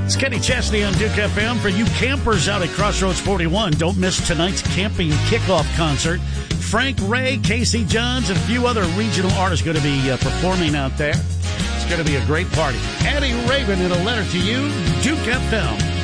It's Kenny Chesney on Duke FM. For you campers out at Crossroads 41, don't miss tonight's camping kickoff concert. Frank Ray, Casey Johns, and a few other regional artists going to be performing out there. It's going to be a great party. Eddie Raven in a letter to you, Duke FM.